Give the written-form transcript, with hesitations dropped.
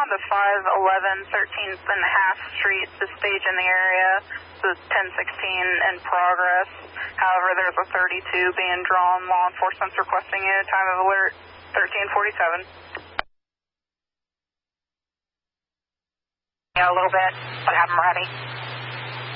respond to 511 13th and a half Street, the stage in the area. This is 1016 in progress. However, there's a 32 being drawn. Law enforcement's requesting you. Time of alert 1347. Yeah, a little bit, but have them ready.